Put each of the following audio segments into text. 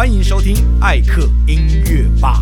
欢迎收听艾克音乐吧。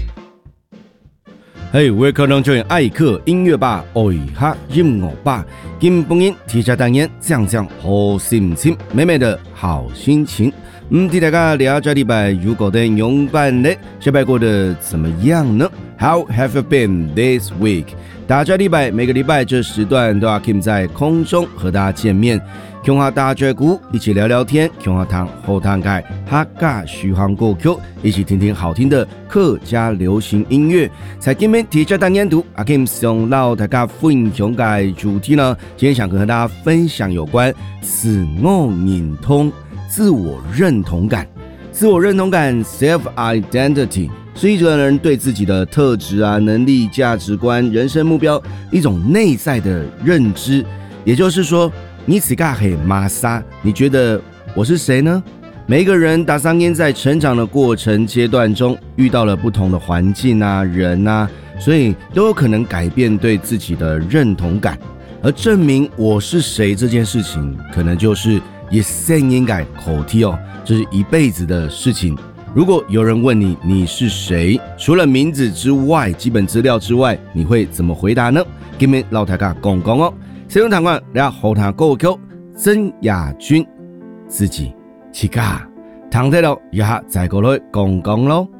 嘿，我可能就爱克音乐吧，爱哈音乐吧。今本人提下单元，讲讲好心情，美美的好心情。替大家了解礼拜如果的用版呢，这拜过得怎么样呢 ？How have you been this week？ 大家礼拜每个礼拜这时段都要 Kim 在空中和大家见面。共和大家鼓一起聊聊天，共和堂后堂盖哈嘎续航歌曲，一起听听好听的客家流行音乐。在今天提这单年度，阿 Kim 想老大家分享的主题呢，今天想跟大家分享有关自我认同、自我认同感。自我认同感 （self identity） 是一个人对自己的特质啊、能力、价值观、人生目标一种内在的认知，也就是说。你自个很马莎，你觉得我是谁呢？每一个人打上烟在成长的过程阶段中，遇到了不同的环境啊、人啊，所以都有可能改变对自己的认同感。而证明我是谁这件事情，可能就是一生应该口题哦，这是一辈子的事情。如果有人问你你是谁，除了名字之外、基本资料之外，你会怎么回答呢？今天老大家讲讲哦。使用堂馆来后堂歌曲曾雅君自己去噶，堂台了也再过来讲讲咯。